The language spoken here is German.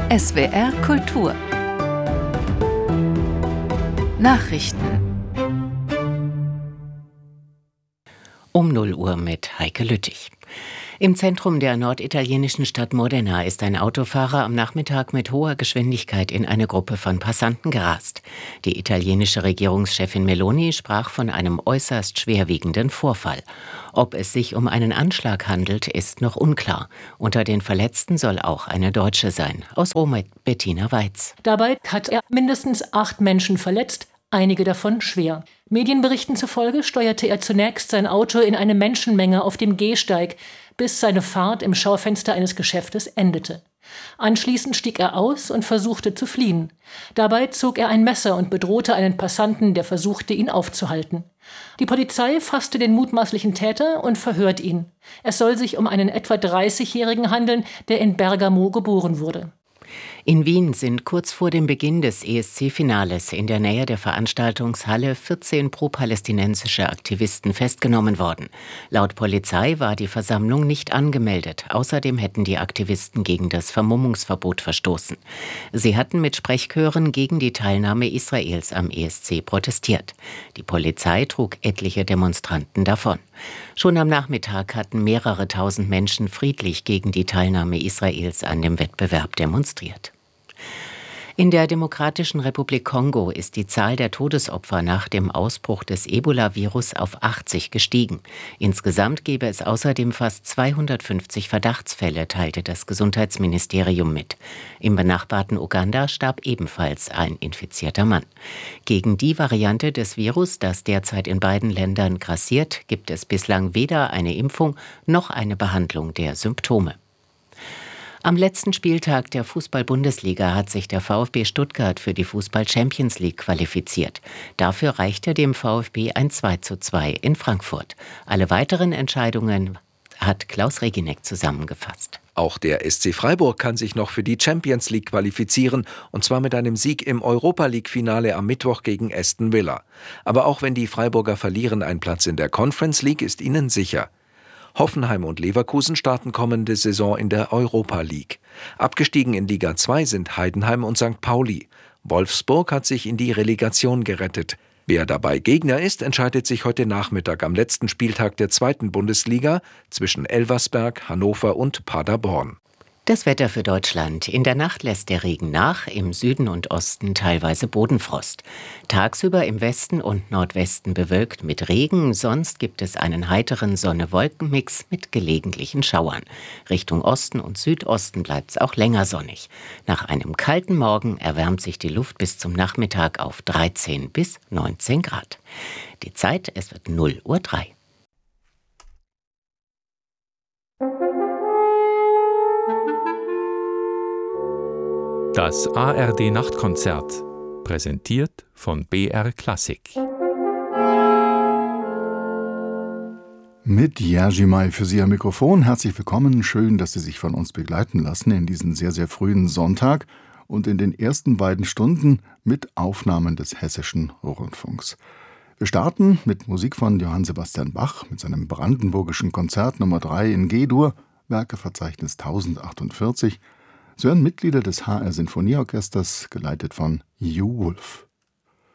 SWR Kultur Nachrichten Um 0 Uhr mit Heike Lüttich. Im Zentrum der norditalienischen Stadt Modena ist ein Autofahrer am Nachmittag mit hoher Geschwindigkeit in eine Gruppe von Passanten gerast. Die italienische Regierungschefin Meloni sprach von einem äußerst schwerwiegenden Vorfall. Ob es sich um einen Anschlag handelt, ist noch unklar. Unter den Verletzten soll auch eine Deutsche sein. Aus Rom mit Bettina Weiz. Dabei hat er mindestens 8 Menschen verletzt, einige davon schwer. Medienberichten zufolge steuerte er zunächst sein Auto in eine Menschenmenge auf dem Gehsteig, bis seine Fahrt im Schaufenster eines Geschäftes endete. Anschließend stieg er aus und versuchte zu fliehen. Dabei zog er ein Messer und bedrohte einen Passanten, der versuchte, ihn aufzuhalten. Die Polizei fasste den mutmaßlichen Täter und verhört ihn. Es soll sich um einen etwa 30-Jährigen handeln, der in Bergamo geboren wurde. In Wien sind kurz vor dem Beginn des ESC-Finales in der Nähe der Veranstaltungshalle 14 pro-palästinensische Aktivisten festgenommen worden. Laut Polizei war die Versammlung nicht angemeldet. Außerdem hätten die Aktivisten gegen das Vermummungsverbot verstoßen. Sie hatten mit Sprechchören gegen die Teilnahme Israels am ESC protestiert. Die Polizei trug etliche Demonstranten davon. Schon am Nachmittag hatten mehrere tausend Menschen friedlich gegen die Teilnahme Israels an dem Wettbewerb demonstriert. In der Demokratischen Republik Kongo ist die Zahl der Todesopfer nach dem Ausbruch des Ebola-Virus auf 80 gestiegen. Insgesamt gebe es außerdem fast 250 Verdachtsfälle, teilte das Gesundheitsministerium mit. Im benachbarten Uganda starb ebenfalls ein infizierter Mann. Gegen die Variante des Virus, das derzeit in beiden Ländern grassiert, gibt es bislang weder eine Impfung noch eine Behandlung der Symptome. Am letzten Spieltag der Fußball-Bundesliga hat sich der VfB Stuttgart für die Fußball-Champions League qualifiziert. Dafür reichte dem VfB ein 2:2 in Frankfurt. Alle weiteren Entscheidungen hat Klaus Reginek zusammengefasst. Auch der SC Freiburg kann sich noch für die Champions League qualifizieren, und zwar mit einem Sieg im Europa-League-Finale am Mittwoch gegen Aston Villa. Aber auch wenn die Freiburger verlieren, ein Platz in der Conference League ist ihnen sicher. Hoffenheim und Leverkusen starten kommende Saison in der Europa League. Abgestiegen in Liga 2 sind Heidenheim und St. Pauli. Wolfsburg hat sich in die Relegation gerettet. Wer dabei Gegner ist, entscheidet sich heute Nachmittag am letzten Spieltag der 2. Bundesliga zwischen Elversberg, Hannover und Paderborn. Das Wetter für Deutschland. In der Nacht lässt der Regen nach, im Süden und Osten teilweise Bodenfrost. Tagsüber im Westen und Nordwesten bewölkt mit Regen, sonst gibt es einen heiteren Sonne-Wolken-Mix mit gelegentlichen Schauern. Richtung Osten und Südosten bleibt es auch länger sonnig. Nach einem kalten Morgen erwärmt sich die Luft bis zum Nachmittag auf 13 bis 19 Grad. Die Zeit, es wird 0:03 Uhr. Das ARD-Nachtkonzert, präsentiert von BR Klassik. Mit Jerzy May für Sie am Mikrofon. Herzlich willkommen. Schön, dass Sie sich von uns begleiten lassen in diesen sehr, sehr frühen Sonntag und in den ersten beiden Stunden mit Aufnahmen des Hessischen Rundfunks. Wir starten mit Musik von Johann Sebastian Bach mit seinem brandenburgischen Konzert Nummer 3 in G-Dur, Werkeverzeichnis 1048. Sie hören Mitglieder des HR Sinfonieorchesters, geleitet von Hugh Wolf.